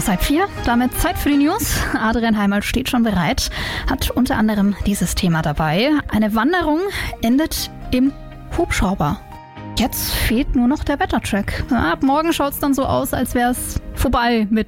4:30, damit Zeit für die News. Adrian Heimal steht schon bereit, hat unter anderem dieses Thema dabei. Eine Wanderung endet im Hubschrauber. Jetzt fehlt nur noch der Wettercheck. Ab morgen schaut es dann so aus, als wäre es vorbei mit